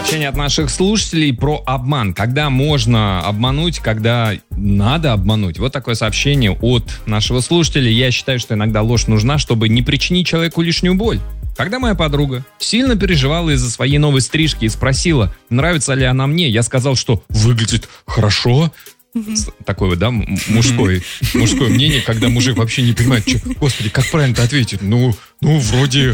Сообщение от наших слушателей про обман. Когда можно обмануть, когда надо обмануть. Вот такое сообщение от нашего слушателя. Я считаю, что иногда ложь нужна, чтобы не причинить человеку лишнюю боль. Когда моя подруга сильно переживала из-за своей новой стрижки и спросила, нравится ли она мне, я сказал, что выглядит хорошо. Такое вот, да, мужское мнение, когда мужик вообще не понимает, что, господи, как правильно-то ответить? Ну, вроде,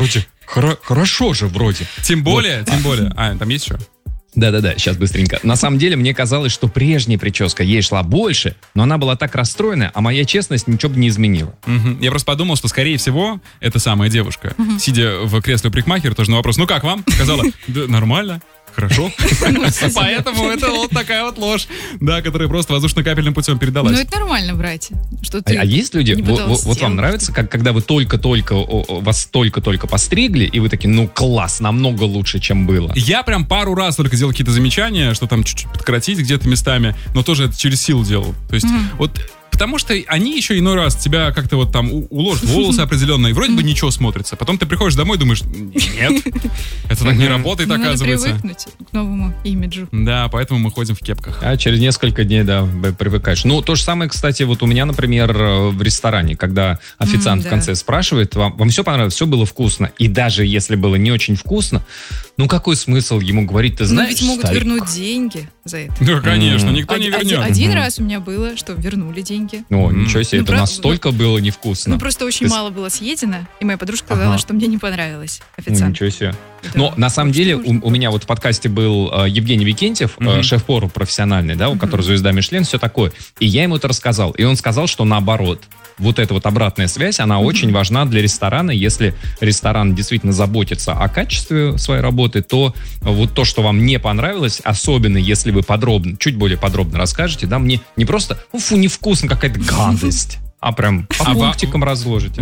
хорошо же вроде. Тем более. Там есть еще? Да-да-да, сейчас быстренько. На самом деле, мне казалось, что прежняя прическа ей шла больше, но она была так расстроена, а моя честность ничего бы не изменила. Я просто подумал, что, скорее всего, эта самая девушка, сидя в кресле у парикмахера, тоже на вопрос, ну как вам? Сказала, да нормально. Хорошо. Поэтому это вот такая вот ложь, да, которая просто воздушно-капельным путем передалась. Ну, это нормально, братья. А есть люди, вот вам нравится, когда вы вас только-только постригли, и вы такие, ну класс, намного лучше, чем было. Я прям пару раз только делал какие-то замечания, что там чуть-чуть подкоротить где-то местами, но тоже это через силу делал. То есть вот... Потому что они еще иной раз тебя как-то вот там уложат волосы определенно, и вроде бы ничего смотрится. Потом ты приходишь домой и думаешь, нет, это так не работает, оказывается. Надо привыкнуть к новому имиджу. Да, поэтому мы ходим в кепках. А через несколько дней, да, привыкаешь. Ну, то же самое, кстати, вот у меня, например, в ресторане, когда официант в конце спрашивает, вам все понравилось, все было вкусно. И даже если было не очень вкусно, ну какой смысл ему говорить, ты знаешь, но ведь могут старик? вернуть деньги за это. Ну, конечно, никто не вернет. Один раз у меня было, что вернули деньги. О, ничего себе, это настолько было невкусно. Ну, просто очень мало было съедено, и моя подружка сказала, что мне не понравилось официант. Ничего себе. Но на самом деле у меня вот в подкасте был Евгений Викентьев, шеф-повар профессиональный, да, у которого звезда Мишлен, все такое. И я ему это рассказал. И он сказал, что наоборот. Вот эта вот обратная связь, она очень важна для ресторана. Если ресторан действительно заботится о качестве своей работы, то вот то, что вам не понравилось, особенно если вы чуть более подробно расскажете, да, мне не просто, фу, невкусно, какая-то гадость, а прям по пунктикам разложите.